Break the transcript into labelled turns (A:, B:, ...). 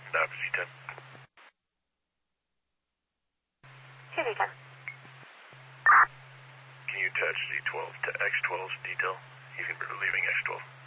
A: Nav Z10.
B: Z10.
A: Can you attach Z12 to X12's detail? He's going to be relieving X12.